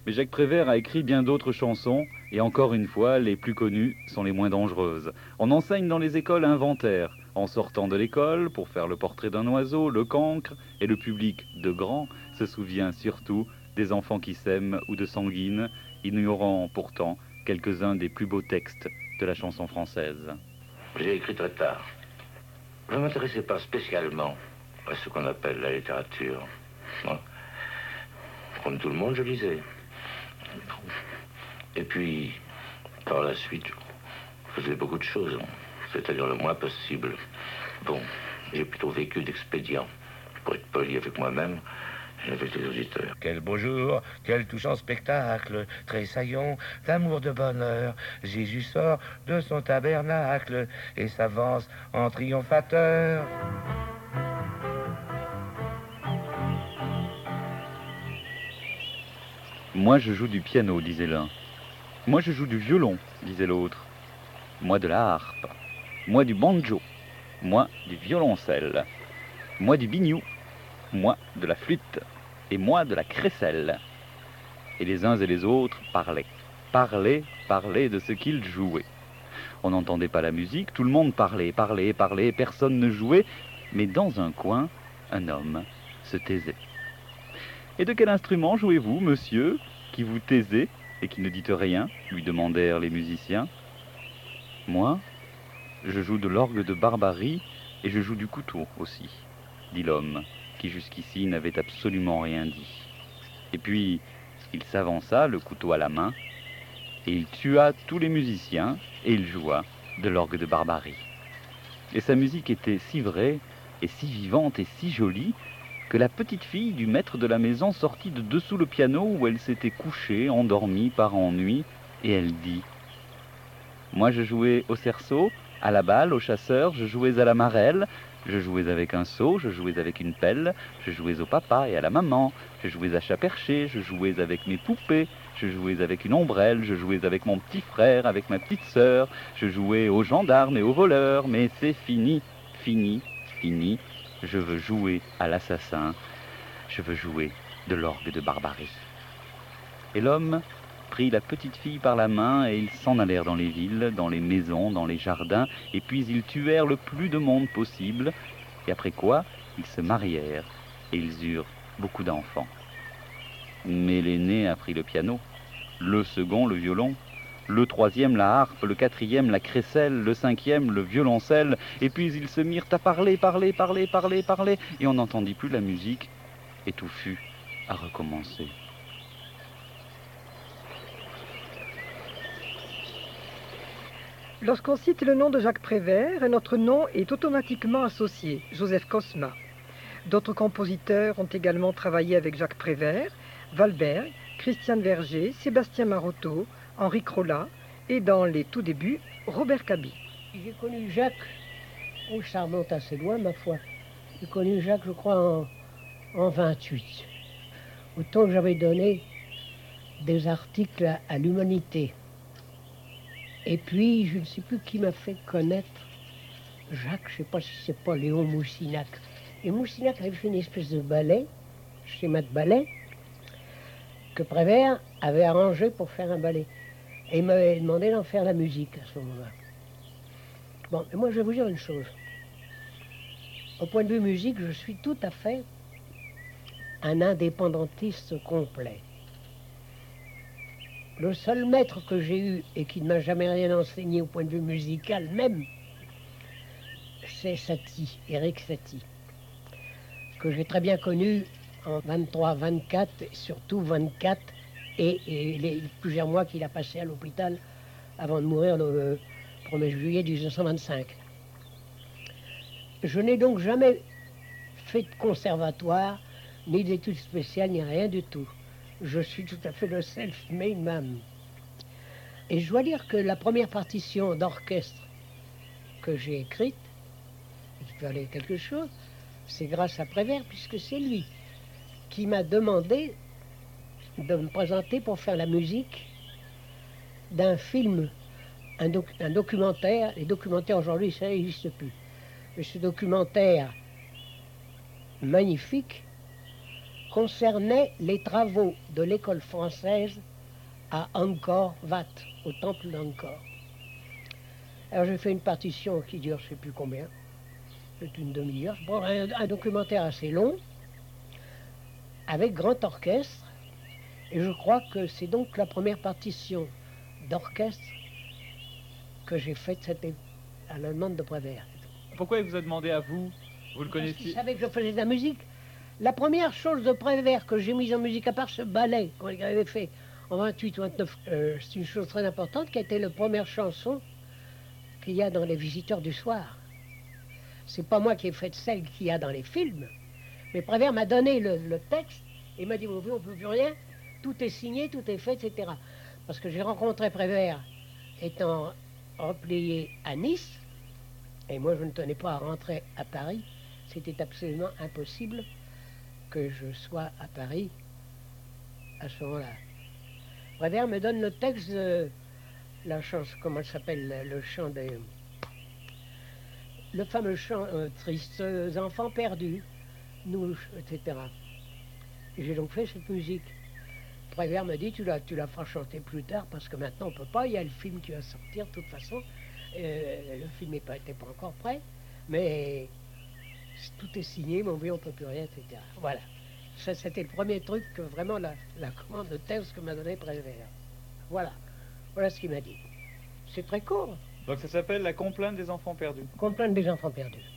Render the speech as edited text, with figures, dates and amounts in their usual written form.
Mais Jacques Prévert a écrit bien d'autres chansons, et encore une fois, les plus connues sont les moins dangereuses. On enseigne dans les écoles inventaire, en sortant de l'école pour faire le portrait d'un oiseau, le cancre, et le public de grands se souvient surtout des enfants qui s'aiment ou de sanguines, ignorant pourtant quelques-uns des plus beaux textes de la chanson française. J'ai écrit très tard. Je ne m'intéressais pas spécialement à ce qu'on appelle la littérature. Non. Comme tout le monde, je lisais. Et puis, par la suite, je faisais beaucoup de choses, c'est-à-dire le moins possible. Bon, j'ai plutôt vécu d'expédients, pour être poli avec moi-même et avec les auditeurs. Quel beau jour, quel touchant spectacle, tressaillant d'amour, de bonheur. Jésus sort de son tabernacle et s'avance en triomphateur. Moi je joue du piano, disait l'un. Moi je joue du violon, disait l'autre. Moi de la harpe. Moi du banjo. Moi du violoncelle. Moi du biniou. Moi de la flûte. Et moi de la crécelle. Et les uns et les autres parlaient. Parlaient de ce qu'ils jouaient. On n'entendait pas la musique, tout le monde parlait, personne ne jouait, mais dans un coin, un homme se taisait. Et de quel instrument jouez-vous, monsieur, qui vous taisez et qui ne dites rien, lui demandèrent les musiciens. Moi, je joue de l'orgue de Barbarie et je joue du couteau aussi, dit l'homme, qui jusqu'ici n'avait absolument rien dit. Et puis, il s'avança, le couteau à la main, et il tua tous les musiciens et il joua de l'orgue de Barbarie. Et sa musique était si vraie et si vivante et si jolie que la petite fille du maître de la maison sortit de dessous le piano où elle s'était couchée, endormie par ennui, et elle dit « Moi je jouais au cerceau, à la balle, au chasseur, je jouais à la marelle, je jouais avec un seau, je jouais avec une pelle, je jouais au papa et à la maman, je jouais à chat perché, je jouais avec mes poupées, je jouais avec une ombrelle, je jouais avec mon petit frère, avec ma petite sœur, je jouais aux gendarmes et aux voleurs, mais c'est fini, fini, fini. Je veux jouer à l'assassin, je veux jouer de l'orgue de Barbarie. » Et l'homme prit la petite fille par la main et ils s'en allèrent dans les villes, dans les maisons, dans les jardins, et puis ils tuèrent le plus de monde possible, et après quoi, ils se marièrent et ils eurent beaucoup d'enfants. Mais l'aîné apprit le piano, le second le violon, le troisième la harpe, le quatrième la crécelle, le cinquième le violoncelle, et puis ils se mirent à parler, et on n'entendit plus la musique, et tout fut à recommencer. Lorsqu'on cite le nom de Jacques Prévert, notre nom est automatiquement associé, Joseph Cosma. D'autres compositeurs ont également travaillé avec Jacques Prévert, Valberg, Christiane Verger, Sébastien Marotteau, Henri Crolat et dans les tout débuts, Robert Caby. J'ai connu Jacques, ça remonte assez loin ma foi. J'ai connu Jacques, je crois, en 28. Autant que j'avais donné des articles à l'Humanité. Et puis, je ne sais plus qui m'a fait connaître Jacques, je ne sais pas si c'est pas Léon Moussinac. Et Moussinac avait fait une espèce de ballet, schéma de ballet, que Prévert avait arrangé pour faire un ballet. Et il m'avait demandé d'en faire la musique à ce moment-là. Bon, et moi je vais vous dire une chose. Au point de vue musique, je suis tout à fait un indépendantiste complet. Le seul maître que j'ai eu et qui ne m'a jamais rien enseigné au point de vue musical même, c'est Satie, Éric Satie, que j'ai très bien connu en 23, 24, et surtout 24, et les plusieurs mois qu'il a passé à l'hôpital avant de mourir le 1er juillet 1925. Je n'ai donc jamais fait de conservatoire, ni d'études spéciales, ni rien du tout. Je suis tout à fait le self-made man. Et je dois dire que la première partition d'orchestre que j'ai écrite, il fallait quelque chose, c'est grâce à Prévert, puisque c'est lui qui m'a demandé de me présenter pour faire la musique d'un film, un documentaire. Les documentaires aujourd'hui, ça n'existe plus. Mais ce documentaire magnifique concernait les travaux de l'école française à Angkor Wat, au temple d'Angkor. Alors j'ai fait une partition qui dure je ne sais plus combien, c'est une demi-heure, bon, un documentaire assez long, avec grand orchestre, et je crois que c'est donc la première partition d'orchestre que j'ai faite, c'était à la demande de Prévert. Pourquoi il vous a demandé à vous? Vous le Parce qu'il connaissiez? savait que je faisais de la musique. La première chose de Prévert que j'ai mise en musique, à part ce ballet qu'on avait fait en 28 ou 29, c'est une chose très importante, qui a été la première chanson qu'il y a dans Les Visiteurs du Soir. C'est pas moi qui ai fait celle qu'il y a dans les films, mais Prévert m'a donné le texte et m'a dit, on ne peut plus rien, tout est signé, tout est fait, etc. Parce que j'ai rencontré Prévert étant replié à Nice, et moi je ne tenais pas à rentrer à Paris. C'était absolument impossible que je sois à Paris à ce moment-là. Prévert me donne le texte de la chanson, comment elle s'appelle, le chant des... Le fameux chant Tristes enfants perdus, nous, etc. Et j'ai donc fait cette musique. Prévert me dit, tu la feras chanter plus tard, parce que maintenant on ne peut pas, il y a le film qui va sortir de toute façon. Le film n'était pas encore prêt, mais tout est signé, mon vieux, on ne peut plus rien, etc. Voilà. Ça, c'était le premier truc que vraiment la commande de texte que m'a donné Prévert. Voilà. Voilà ce qu'il m'a dit. C'est très court. Donc ça s'appelle La complainte des enfants perdus. Complainte des enfants perdus.